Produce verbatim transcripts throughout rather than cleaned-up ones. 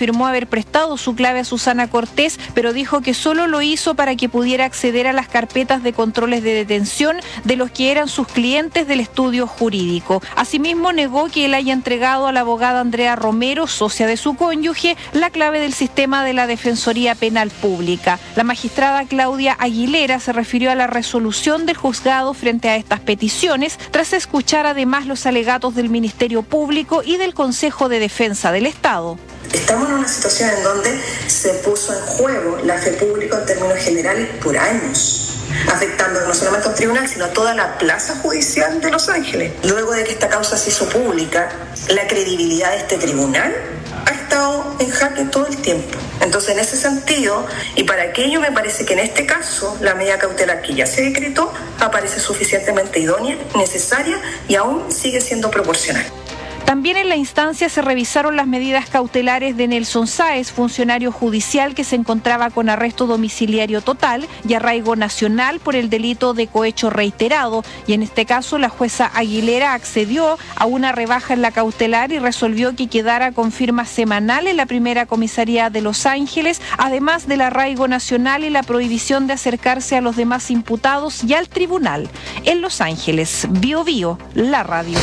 confirmó haber prestado su clave a Susana Cortés, pero dijo que solo lo hizo para que pudiera acceder a las carpetas de controles de detención de los que eran sus clientes del estudio jurídico. Asimismo, negó que él haya entregado a la abogada Andrea Romero, socia de su cónyuge, la clave del sistema de la Defensoría Penal Pública. La magistrada Claudia Aguilera se refirió a la resolución del juzgado frente a estas peticiones, tras escuchar además los alegatos del Ministerio Público y del Consejo de Defensa del Estado. Estamos en una situación en donde se puso en juego la fe pública en términos generales por años, afectando no solamente a un tribunal, sino a toda la plaza judicial de Los Ángeles. Luego de que esta causa se hizo pública, la credibilidad de este tribunal ha estado en jaque todo el tiempo. Entonces, en ese sentido, y para aquello me parece que en este caso, la medida cautelar que ya se decretó aparece suficientemente idónea, necesaria y aún sigue siendo proporcional. También en la instancia se revisaron las medidas cautelares de Nelson Sáez, funcionario judicial que se encontraba con arresto domiciliario total y arraigo nacional por el delito de cohecho reiterado. Y en este caso la jueza Aguilera accedió a una rebaja en la cautelar y resolvió que quedara con firma semanal en la primera comisaría de Los Ángeles, además del arraigo nacional y la prohibición de acercarse a los demás imputados y al tribunal. En Los Ángeles, Bio Bio, la radio.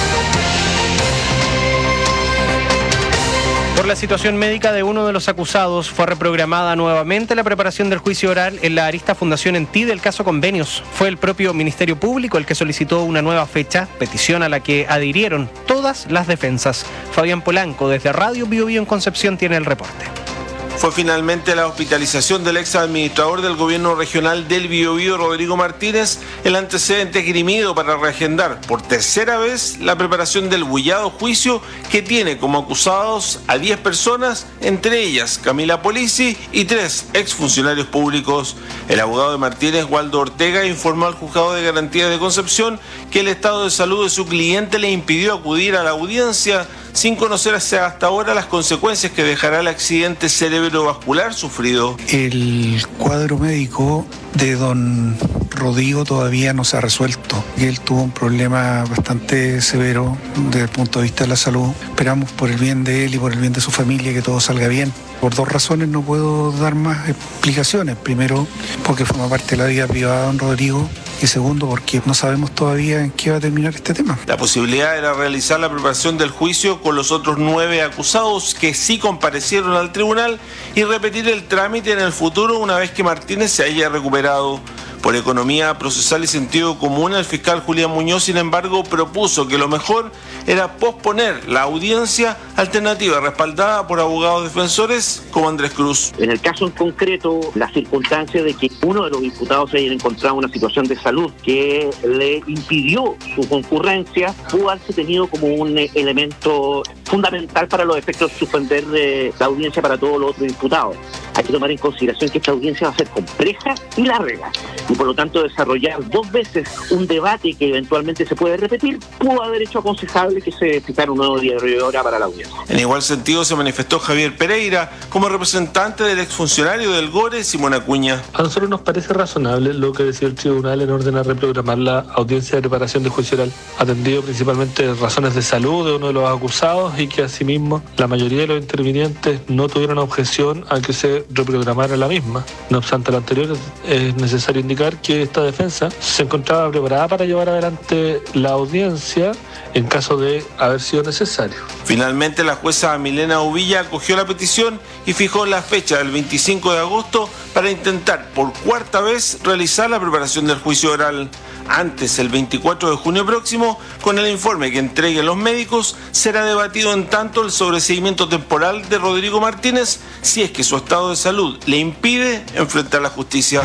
Por la situación médica de uno de los acusados, fue reprogramada nuevamente la preparación del juicio oral en la Arista Fundación en T I del caso Convenios. Fue el propio Ministerio Público el que solicitó una nueva fecha, petición a la que adhirieron todas las defensas. Fabián Polanco, desde Radio Bio Bio en Concepción, tiene el reporte. Fue finalmente la hospitalización del ex administrador del gobierno regional del Biobío, Rodrigo Martínez, el antecedente esgrimido para reagendar por tercera vez la preparación del bullado juicio que tiene como acusados a diez personas, entre ellas Camila Polisi y tres exfuncionarios públicos. El abogado de Martínez, Waldo Ortega, informó al Juzgado de Garantía de Concepción que el estado de salud de su cliente le impidió acudir a la audiencia sin conocerse hasta ahora las consecuencias que dejará el accidente cerebrovascular sufrido. El cuadro médico de don Rodrigo todavía no se ha resuelto. Él tuvo un problema bastante severo desde el punto de vista de la salud. Esperamos por el bien de él y por el bien de su familia que todo salga bien. Por dos razones no puedo dar más explicaciones. Primero, porque forma parte de la vida privada de don Rodrigo. Y segundo, porque no sabemos todavía en qué va a terminar este tema. La posibilidad era realizar la preparación del juicio con los otros nueve acusados que sí comparecieron al tribunal y repetir el trámite en el futuro una vez que Martínez se haya recuperado. Por economía procesal y sentido común, el fiscal Julián Muñoz, sin embargo, propuso que lo mejor era posponer la audiencia, alternativa respaldada por abogados defensores como Andrés Cruz. En el caso en concreto, la circunstancia de que uno de los imputados se haya encontrado en una situación de salud que le impidió su concurrencia, pudo haberse tenido como un elemento fundamental para los efectos de suspender de la audiencia para todos los otros imputados. Hay que tomar en consideración que esta audiencia va a ser compleja y larga, y por lo tanto desarrollar dos veces un debate que eventualmente se puede repetir, pudo haber hecho aconsejable que se fijara un nuevo día de hora para la audiencia. En igual sentido se manifestó Javier Pereira como representante del exfuncionario del Gore, Simón Acuña. A nosotros nos parece razonable lo que decía el tribunal en orden a reprogramar la audiencia de preparación de juicio oral, atendido principalmente razones de salud de uno de los acusados y que asimismo la mayoría de los intervinientes no tuvieron objeción a que se reprogramara la misma. No obstante lo anterior, es necesario indicar que esta defensa se encontraba preparada para llevar adelante la audiencia en caso de haber sido necesario. Finalmente, la jueza Milena Uvilla acogió la petición y fijó la fecha del veinticinco de agosto para intentar por cuarta vez realizar la preparación del juicio oral. Antes, el veinticuatro de junio próximo, con el informe que entreguen los médicos, será debatido en tanto el sobreseimiento temporal de Rodrigo Martínez si es que su estado de salud le impide enfrentar la justicia.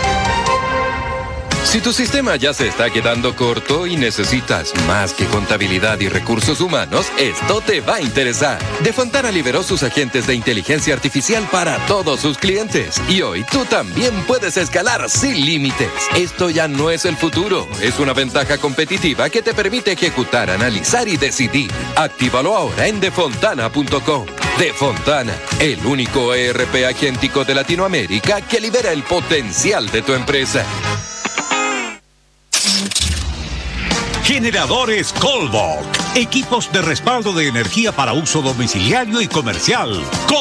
Si tu sistema ya se está quedando corto y necesitas más que contabilidad y recursos humanos, esto te va a interesar. Defontana liberó sus agentes de inteligencia artificial para todos sus clientes. Y hoy tú también puedes escalar sin límites. Esto ya no es el futuro. Es una ventaja competitiva que te permite ejecutar, analizar y decidir. Actívalo ahora en defontana punto com. Defontana, el único E R P agéntico de Latinoamérica que libera el potencial de tu empresa. Generadores Colbach, equipos de respaldo de energía para uso domiciliario y comercial.